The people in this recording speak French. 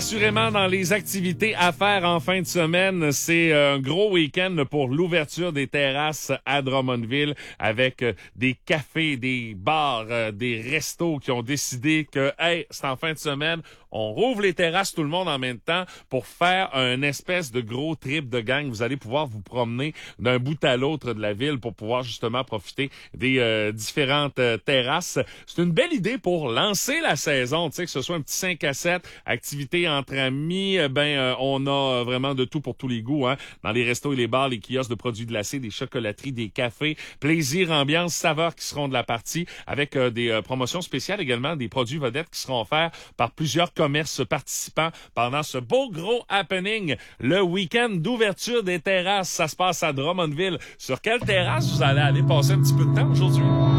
Assurément, dans les activités à faire en fin de semaine, c'est un gros week-end pour l'ouverture des terrasses à Drummondville avec des cafés, des bars, des restos qui ont décidé que, hey, c'est en fin de semaine, on rouvre les terrasses tout le monde en même temps pour faire un espèce de gros trip de gang. Vous allez pouvoir vous promener d'un bout à l'autre de la ville pour pouvoir justement profiter des différentes terrasses. C'est une belle idée pour lancer la saison, tu sais, que ce soit un petit 5 à 7, activité entre amis, on a vraiment de tout pour tous les goûts, hein. Dans les restos et les bars, les kiosques de produits glacés, des chocolateries, des cafés, plaisir, ambiance, saveurs qui seront de la partie, avec des promotions spéciales également, des produits vedettes qui seront offerts par plusieurs commerces participants pendant ce beau gros happening. Le week-end d'ouverture des terrasses, ça se passe à Drummondville. Sur quelle terrasse vous allez aller passer un petit peu de temps aujourd'hui?